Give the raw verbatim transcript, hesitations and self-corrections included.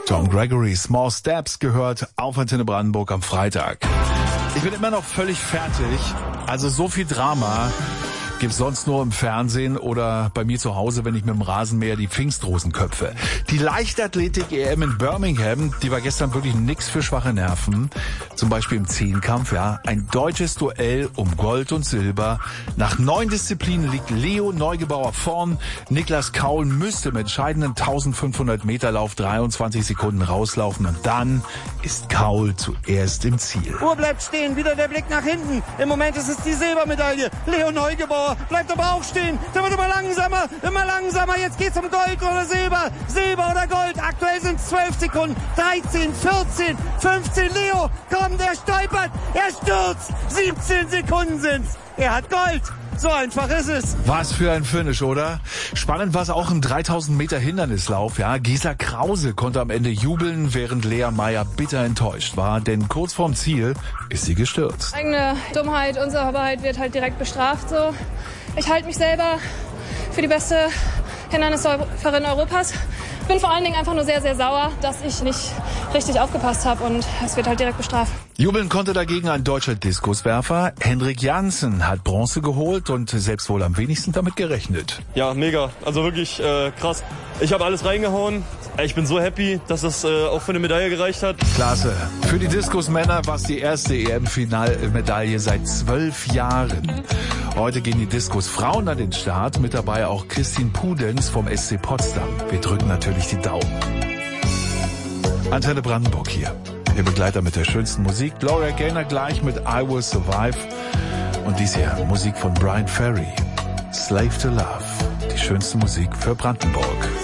Tom Gregory, Small Steps gehört auf Antenne Brandenburg am Freitag. Ich bin immer noch völlig fertig. Also so viel Drama gibt's sonst nur im Fernsehen oder bei mir zu Hause, wenn ich mit dem Rasenmäher die Pfingstrosen köpfe. Die Leichtathletik-E M in Birmingham, die war gestern wirklich nix für schwache Nerven. Zum Beispiel im Zehnkampf, ja. Ein deutsches Duell um Gold und Silber. Nach neun Disziplinen liegt Leo Neugebauer vorn. Niklas Kaul müsste im entscheidenden eintausendfünfhundert Meter Lauf dreiundzwanzig Sekunden rauslaufen und dann ist Kaul zuerst im Ziel. Uhr bleibt stehen, wieder der Blick nach hinten. Im Moment ist es die Silbermedaille. Leo Neugebauer bleibt aber auch stehen. Der wird immer langsamer, immer langsamer. Jetzt geht's um Gold oder Silber. Silber oder Gold. Aktuell sind es zwölf Sekunden. dreizehn, vierzehn, fünfzehn. Leo, komm, der stolpert. Er stürzt. siebzehn Sekunden sind's. Er hat Gold. So einfach ist es. Was für ein Finish, oder? Spannend war es auch im dreitausend Meter Hindernislauf. Ja, Gesa Krause konnte am Ende jubeln, während Lea Meyer bitter enttäuscht war, denn kurz vorm Ziel ist sie gestürzt. Eigene Dummheit, Unsauberheit wird halt direkt bestraft. So, ich halte mich selber für die beste Hindernisläuferin Europas. Bin vor allen Dingen einfach nur sehr, sehr sauer, dass ich nicht richtig aufgepasst habe und es wird halt direkt bestraft. Jubeln konnte dagegen ein deutscher Diskuswerfer. Hendrik Jansen hat Bronze geholt und selbst wohl am wenigsten damit gerechnet. Ja, mega. Also wirklich äh, krass. Ich habe alles reingehauen. Ich bin so happy, dass das äh, auch für eine Medaille gereicht hat. Klasse. Für die Diskusmänner war es die erste E M-Finalmedaille seit zwölf Jahren. Heute gehen die Diskusfrauen an den Start. Mit dabei auch Christine Pudenz vom S C Potsdam. Wir drücken natürlich die Daumen. Antenne Brandenburg hier. Ihr Begleiter mit der schönsten Musik. Gloria Gaynor gleich mit I Will Survive. Und dies hier, Musik von Brian Ferry. Slave to Love. Die schönste Musik für Brandenburg.